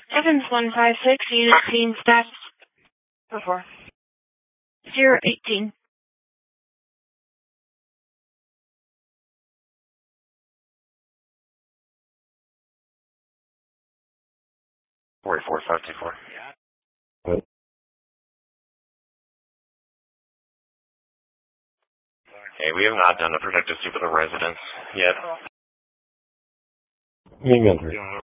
Evans 156, unit scene status. 018. Four 524. Hey, we have not done a protective sweep of the residence yet.